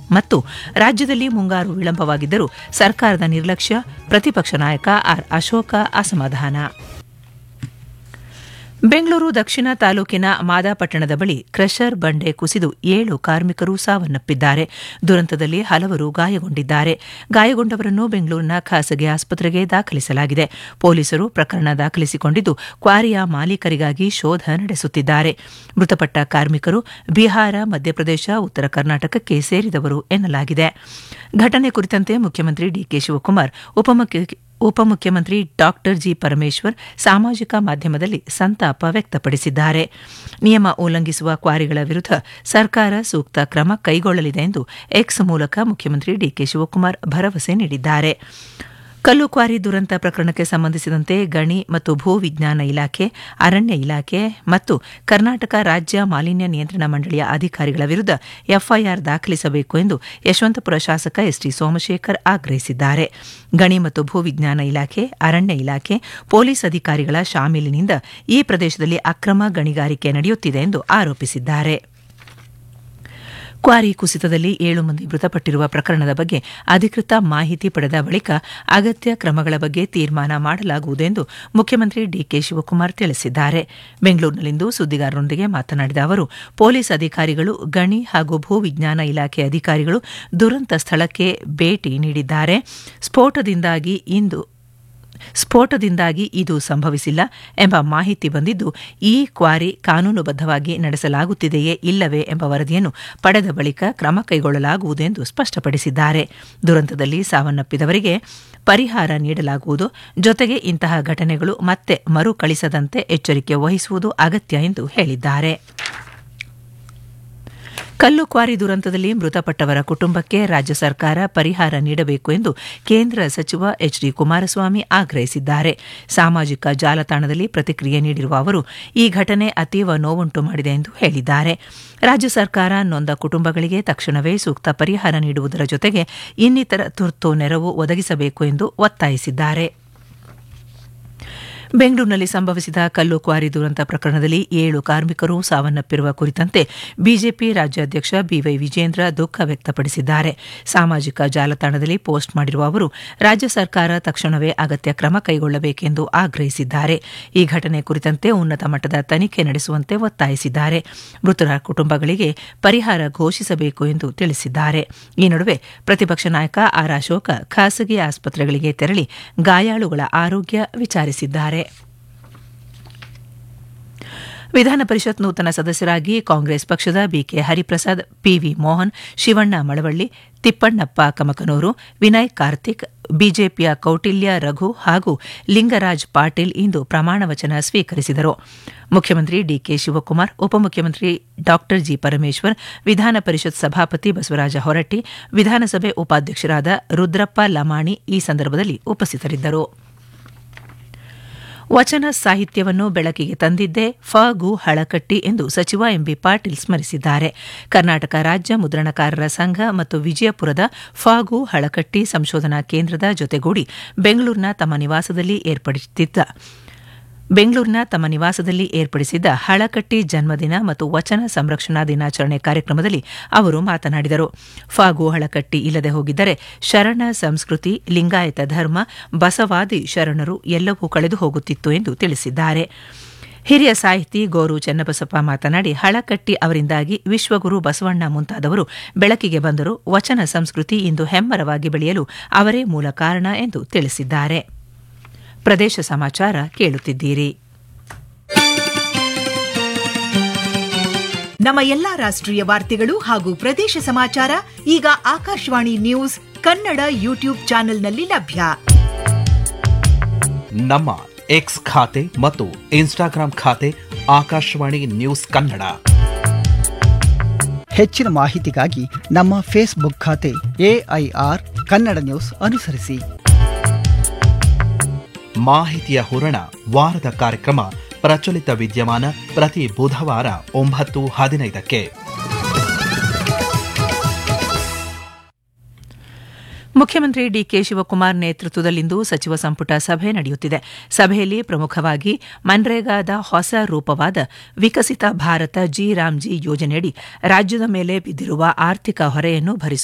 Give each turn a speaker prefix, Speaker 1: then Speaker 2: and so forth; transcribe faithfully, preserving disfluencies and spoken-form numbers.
Speaker 1: ಮತ್ತು ರಾಜ್ಯದಲ್ಲಿ ಮುಂಗಾರು ವಿಳಂಬವಾಗಿದ್ದರೂ ಸರ್ಕಾರದ ನಿರ್ಲಕ್ಷ್ಯ, ಪ್ರತಿಪಕ್ಷ ನಾಯಕ ಆರ್ ಅಶೋಕ ಅಸಮಾಧಾನ. ಬೆಂಗಳೂರು ದಕ್ಷಿಣ ತಾಲೂಕಿನ ಮಾದಾಪಟ್ಟಣದ ಬಳಿ ಕ್ರಷರ್ ಬಂಡೆ ಕುಸಿದು ಏಳು ಕಾರ್ಮಿಕರು ಸಾವನ್ನಪ್ಪಿದ್ದಾರೆ. ದುರಂತದಲ್ಲಿ ಹಲವರು ಗಾಯಗೊಂಡಿದ್ದಾರೆ. ಗಾಯಗೊಂಡವರನ್ನು ಬೆಂಗಳೂರಿನ ಖಾಸಗಿ ಆಸ್ಪತ್ರೆಗೆ ದಾಖಲಿಸಲಾಗಿದೆ. ಪೊಲೀಸರು ಪ್ರಕರಣ ದಾಖಲಿಸಿಕೊಂಡಿದ್ದು ಕ್ವಾರಿಯ ಮಾಲೀಕರಿಗಾಗಿ ಶೋಧ ನಡೆಸುತ್ತಿದ್ದಾರೆ. ಮೃತಪಟ್ಟ ಕಾರ್ಮಿಕರು ಬಿಹಾರ, ಮಧ್ಯಪ್ರದೇಶ, ಉತ್ತರ ಕರ್ನಾಟಕಕ್ಕೆ ಸೇರಿದವರು ಎನ್ನಲಾಗಿದೆ. ಘಟನೆ ಕುರಿತಂತೆ ಮುಖ್ಯಮಂತ್ರಿ ಡಿಕೆ ಶಿವಕುಮಾರ್, ಉಪಮುಖ್ಯ ಉಪಮುಖ್ಯಮಂತ್ರಿ ಡಾ ಜಿ ಪರಮೇಶ್ವರ್ ಸಾಮಾಜಿಕ ಮಾಧ್ಯಮದಲ್ಲಿ ಸಂತಾಪ ವ್ಯಕ್ತಪಡಿಸಿದ್ದಾರೆ. ನಿಯಮ ಉಲ್ಲಂಘಿಸುವ ಕ್ವಾರಿಗಳ ವಿರುದ್ಧ ಸರ್ಕಾರ ಸೂಕ್ತ ಕ್ರಮ ಕೈಗೊಳ್ಳಲಿದೆ ಎಂದು ಎಕ್ಸ್ ಮೂಲಕ ಮುಖ್ಯಮಂತ್ರಿ ಡಿಕೆ ಶಿವಕುಮಾರ್ ಭರವಸೆ ನೀಡಿದ್ದಾರೆ. ಕಲ್ಲು ಕ್ವಾರಿ ದುರಂತ ಪ್ರಕರಣಕ್ಕೆ ಸಂಬಂಧಿಸಿದಂತೆ ಗಣಿ ಮತ್ತು ಭೂ ವಿಜ್ಞಾನ ಇಲಾಖೆ, ಅರಣ್ಯ ಇಲಾಖೆ ಮತ್ತು ಕರ್ನಾಟಕ ರಾಜ್ಯ ಮಾಲಿನ್ಯ ನಿಯಂತ್ರಣ ಮಂಡಳಿಯ ಅಧಿಕಾರಿಗಳ ವಿರುದ್ಧ ಎಫ್ಐಆರ್ ದಾಖಲಿಸಬೇಕು ಎಂದು ಯಶವಂತಪುರ ಶಾಸಕ ಎಸ್ ಟಿ ಸೋಮಶೇಖರ್ ಆಗ್ರಹಿಸಿದ್ದಾರೆ. ಗಣಿ ಮತ್ತು ಭೂ ವಿಜ್ಞಾನ ಇಲಾಖೆ, ಅರಣ್ಯ ಇಲಾಖೆ, ಪೊಲೀಸ್ ಅಧಿಕಾರಿಗಳ ಶಾಮೀಲಿನಿಂದ ಈ ಪ್ರದೇಶದಲ್ಲಿ ಅಕ್ರಮ ಗಣಿಗಾರಿಕೆ ನಡೆಯುತ್ತಿದೆ ಎಂದು ಆರೋಪಿಸಿದ್ದಾರೆ. ಕ್ವಾರಿ ಕುಸಿತದಲ್ಲಿ ಏಳು ಮಂದಿ ಮೃತಪಟ್ಟಿರುವ ಪ್ರಕರಣದ ಬಗ್ಗೆ ಅಧಿಕೃತ ಮಾಹಿತಿ ಪಡೆದ ಬಳಿಕ ಅಗತ್ಯ ಕ್ರಮಗಳ ಬಗ್ಗೆ ತೀರ್ಮಾನ ಮಾಡಲಾಗುವುದೆಂದು ಮುಖ್ಯಮಂತ್ರಿ ಡಿಕೆ ಶಿವಕುಮಾರ್ ತಿಳಿಸಿದ್ದಾರೆ. ಬೆಂಗಳೂರಿನಲ್ಲಿಂದು ಸುದ್ದಿಗಾರರೊಂದಿಗೆ ಮಾತನಾಡಿದ ಅವರು, ಪೊಲೀಸ್ ಅಧಿಕಾರಿಗಳು, ಗಣಿ ಹಾಗೂ ಭೂ ವಿಜ್ಞಾನ ಇಲಾಖೆ ಅಧಿಕಾರಿಗಳು ದುರಂತ ಸ್ಥಳಕ್ಕೆ ಭೇಟಿ ನೀಡಿದ್ದಾರೆ. ಸ್ಫೋಟದಿಂದಾಗಿ ಇಂದು ಸ್ಫೋಟದಿಂದಾಗಿ ಇದು ಸಂಭವಿಸಿಲ್ಲ ಎಂಬ ಮಾಹಿತಿ ಬಂದಿದ್ದು, ಈ ಕ್ವಾರಿ ಕಾನೂನುಬದ್ಧವಾಗಿ ನಡೆಸಲಾಗುತ್ತಿದೆಯೇ ಇಲ್ಲವೇ ಎಂಬ ವರದಿಯನ್ನು ಪಡೆದ ಬಳಿಕ ಕ್ರಮ ಕೈಗೊಳ್ಳಲಾಗುವುದು ಎಂದು ಸ್ಪಷ್ಟಪಡಿಸಿದ್ದಾರೆ. ದುರಂತದಲ್ಲಿ ಸಾವನ್ನಪ್ಪಿದವರಿಗೆ ಪರಿಹಾರ ನೀಡಲಾಗುವುದು, ಜೊತೆಗೆ ಇಂತಹ ಘಟನೆಗಳು ಮತ್ತೆ ಮರುಕಳಿಸದಂತೆ ಎಚ್ಚರಿಕೆ ವಹಿಸುವುದು ಅಗತ್ಯ ಎಂದು ಹೇಳಿದ್ದಾರೆ. ಕಲ್ಲು ಕ್ವಾರಿ ದುರಂತದಲ್ಲಿ ಮೃತಪಟ್ಟವರ ಕುಟುಂಬಕ್ಕೆ ರಾಜ್ಯ ಸರ್ಕಾರ ಪರಿಹಾರ ನೀಡಬೇಕು ಎಂದು ಕೇಂದ್ರ ಸಚಿವ ಎಚ್ ಡಿ ಕುಮಾರಸ್ವಾಮಿ ಆಗ್ರಹಿಸಿದ್ದಾರೆ. ಸಾಮಾಜಿಕ ಜಾಲತಾಣದಲ್ಲಿ ಪ್ರತಿಕ್ರಿಯೆ ನೀಡಿರುವ ಅವರು, ಈ ಘಟನೆ ಅತೀವ ನೋವುಂಟು ಮಾಡಿದೆ ಎಂದು ಹೇಳಿದ್ದಾರೆ. ರಾಜ್ಯ ಸರ್ಕಾರ ನೊಂದ ಕುಟುಂಬಗಳಿಗೆ ತಕ್ಷಣವೇ ಸೂಕ್ತ ಪರಿಹಾರ ನೀಡುವುದರ ಜೊತೆಗೆ ಇನ್ನಿತರ ತುರ್ತು ನೆರವು ಒದಗಿಸಬೇಕು ಎಂದು ಒತ್ತಾಯಿಸಿದ್ದಾರೆ. ಬೆಂಗಳೂರಿನಲ್ಲಿ ಸಂಭವಿಸಿದ ಕಲ್ಲು ಕ್ವಾರಿ ದುರಂತ ಪ್ರಕರಣದಲ್ಲಿ ಏಳು ಕಾರ್ಮಿಕರು ಸಾವನ್ನಪ್ಪಿರುವ ಕುರಿತಂತೆ ಬಿಜೆಪಿ ರಾಜ್ಯಾಧ್ಯಕ್ಷ ಬಿವೈ ವಿಜೇಂದ್ರ ದುಃಖ ವ್ಯಕ್ತಪಡಿಸಿದ್ದಾರೆ. ಸಾಮಾಜಿಕ ಜಾಲತಾಣದಲ್ಲಿ ಪೋಸ್ಟ್ ಮಾಡಿರುವ ಅವರು, ರಾಜ್ಯ ಸರ್ಕಾರ ತಕ್ಷಣವೇ ಅಗತ್ಯ ಕ್ರಮ ಕೈಗೊಳ್ಳಬೇಕೆಂದು ಆಗ್ರಹಿಸಿದ್ದಾರೆ. ಈ ಘಟನೆ ಕುರಿತಂತೆ ಉನ್ನತ ಮಟ್ಟದ ತನಿಖೆ ನಡೆಸುವಂತೆ ಒತ್ತಾಯಿಸಿದ್ದಾರೆ. ಮೃತರ ಕುಟುಂಬಗಳಿಗೆ ಪರಿಹಾರ ಘೋಷಿಸಬೇಕು ಎಂದು ತಿಳಿಸಿದ್ದಾರೆ. ಈ ನಡುವೆ ಪ್ರತಿಪಕ್ಷ ನಾಯಕ ಆರ್ ಅಶೋಕ ಖಾಸಗಿ ಆಸ್ಪತ್ರೆಗಳಿಗೆ ತೆರಳಿ ಗಾಯಾಳುಗಳ ಆರೋಗ್ಯ ವಿಚಾರಿಸಿದ್ದಾರೆ. ವಿಧಾನ ಪರಿಷತ್ ನೂತನ ಸದಸ್ಯರಾಗಿ ಕಾಂಗ್ರೆಸ್ ಪಕ್ಷದ ಬಿಕೆ ಹರಿಪ್ರಸಾದ್, ಪಿವಿ ಮೋಹನ್, ಶಿವಣ್ಣ ಮಳವಳ್ಳಿ, ತಿಪ್ಪಣ್ಣಪ್ಪ ಕಮಕನೂರು, ವಿನಯ್ ಕಾರ್ತಿಕ್, ಬಿಜೆಪಿಯ ಕೌಟಿಲ್ಯ ರಘು ಹಾಗೂ ಲಿಂಗರಾಜ್ ಪಾಟೀಲ್ ಇಂದು ಪ್ರಮಾಣ ವಚನ ಸ್ವೀಕರಿಸಿದರು. ಮುಖ್ಯಮಂತ್ರಿ ಡಿಕೆ ಶಿವಕುಮಾರ್, ಉಪಮುಖ್ಯಮಂತ್ರಿ ಡಾ ಜಿ ಪರಮೇಶ್ವರ್, ವಿಧಾನ ಪರಿಷತ್ ಸಭಾಪತಿ ಬಸವರಾಜ ಹೊರಟ್ಟಿ, ವಿಧಾನಸಭೆ ಉಪಾಧ್ಯಕ್ಷರಾದ ರುದ್ರಪ್ಪ ಲಮಾಣಿ ಈ ಸಂದರ್ಭದಲ್ಲಿ ಉಪಸ್ಥಿತರಿದ್ದರು. ವಚನ ಸಾಹಿತ್ಯವನ್ನು ಬೆಳಕಿಗೆ ತಂದಿದ್ದೇ ಫ ಗು ಹಳಕಟ್ಟಿ ಎಂದು ಸಚಿವ ಎಂಬಿ ಪಾಟೀಲ್ ಸ್ಮರಿಸಿದ್ದಾರೆ. ಕರ್ನಾಟಕ ರಾಜ್ಯ ಮುದ್ರಣಕಾರರ ಸಂಘ ಮತ್ತು ವಿಜಯಪುರದ ಫ ಗು ಹಳಕಟ್ಟಿ ಸಂಶೋಧನಾ ಕೇಂದ್ರದ ಜೊತೆಗೂಡಿ ಬೆಂಗಳೂರಿನ ತಮ್ಮ ನಿವಾಸದಲ್ಲಿ ಏರ್ಪಡಿಸಿದ್ದ ಬೆಂಗಳೂರಿನ ತಮ್ಮ ನಿವಾಸದಲ್ಲಿ ಏರ್ಪಡಿಸಿದ್ದ ಹಳಕಟ್ಟಿ ಜನ್ಮದಿನ ಮತ್ತು ವಚನ ಸಂರಕ್ಷಣಾ ದಿನಾಚರಣೆ ಕಾರ್ಯಕ್ರಮದಲ್ಲಿ ಅವರು ಮಾತನಾಡಿದರು. ಫಾಗು ಹಳಕಟ್ಟಿ ಇಲ್ಲದೆ ಹೋಗಿದ್ದರೆ ಶರಣ ಸಂಸ್ಕೃತಿ, ಲಿಂಗಾಯತ ಧರ್ಮ, ಬಸವಾದಿ ಶರಣರು ಎಲ್ಲವೂ ಕಳೆದು ಹೋಗುತ್ತಿತ್ತು ಎಂದು ತಿಳಿಸಿದ್ದಾರೆ. ಹಿರಿಯ ಸಾಹಿತಿ ಗೋರು ಚೆನ್ನಬಸಪ್ಪ ಮಾತನಾಡಿ, ಹಳಕಟ್ಟಿ ಅವರಿಂದಾಗಿ ವಿಶ್ವಗುರು ಬಸವಣ್ಣ ಮುಂತಾದವರು ಬೆಳಕಿಗೆ ಬಂದರು. ವಚನ ಸಂಸ್ಕೃತಿ ಇಂದು ಹೆಮ್ಮರವಾಗಿ ಬೆಳೆಯಲು ಅವರೇ ಮೂಲ ಕಾರಣ ಎಂದು ತಿಳಿಸಿದ್ದಾರೆ. ಪ್ರದೇಶ ಸಮಾಚಾರ ಕೇಳುತ್ತಿದ್ದೀರಿ.
Speaker 2: ನಮ್ಮ ಎಲ್ಲಾ ರಾಷ್ಟ್ರೀಯ ವಾರ್ತೆಗಳು ಹಾಗೂ ಪ್ರದೇಶ ಸಮಾಚಾರ ಈಗ ಆಕಾಶವಾಣಿ ನ್ಯೂಸ್ ಕನ್ನಡ ಯೂಟ್ಯೂಬ್ ಚಾನೆಲ್ನಲ್ಲಿ ಲಭ್ಯ.
Speaker 3: ನಮ್ಮ ಎಕ್ಸ್ ಖಾತೆ ಮತ್ತು ಇನ್ಸ್ಟಾಗ್ರಾಂ ಖಾತೆ ಆಕಾಶವಾಣಿ ನ್ಯೂಸ್ ಕನ್ನಡ.
Speaker 4: ಹೆಚ್ಚಿನ ಮಾಹಿತಿಗಾಗಿ ನಮ್ಮ ಫೇಸ್ಬುಕ್ ಖಾತೆ ಎಐಆರ್ ಕನ್ನಡ ನ್ಯೂಸ್ ಅನುಸರಿಸಿ.
Speaker 3: ಮಾಹಿತಿಯ ಹೂರಣ ವಾರದ ಕಾರ್ಯಕ್ರಮ ಪ್ರಚಲಿತ ವಿದ್ಯಮಾನ ಪ್ರತಿ ಬುಧವಾರ ಒಂಬತ್ತು ಹದಿನೈದಕ್ಕೆ.
Speaker 1: ಮುಖ್ಯಮಂತ್ರಿ ಡಿಕೆ ಶಿವಕುಮಾರ್ ನೇತೃತ್ವದಲ್ಲಿಂದು ಸಚಿವ ಸಂಪುಟ ಸಭೆ ನಡೆಯುತ್ತಿದೆ. ಸಭೆಯಲ್ಲಿ ಪ್ರಮುಖವಾಗಿ ಮನ್ರೇಗಾದ ಹೊಸ ರೂಪವಾದ ವಿಕಸಿತ ಭಾರತ ಜಿ ರಾಮ್ಜಿ ಯೋಜನೆಯಡಿ ರಾಜ್ಯದ ಮೇಲೆ ಬಿದ್ದಿರುವ ಆರ್ಥಿಕ ಹೊರೆಯನ್ನು ಭರಿಸುವ